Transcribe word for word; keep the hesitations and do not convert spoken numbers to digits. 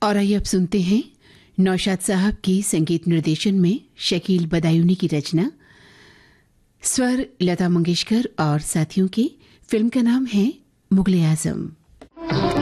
और आइए अब सुनते हैं नौशाद साहब की संगीत निर्देशन में शकील बदायूनी की रचना, स्वर लता मंगेशकर और साथियों की। फिल्म का नाम है मुगले आजम।